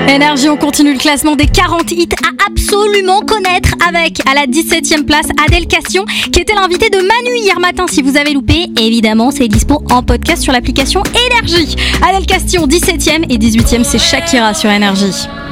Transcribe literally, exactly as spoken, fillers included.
Énergie, on continue le classement des quarante hits à absolument connaître avec, à la dix-septième place, Adèle Cassion, qui était l'invitée de Manu hier matin. Si vous avez loupé, évidemment, c'est dispo en podcast sur l'application Énergie. Adèle Cassion, dix-septième, et dix-huitième, c'est Shakira sur Énergie.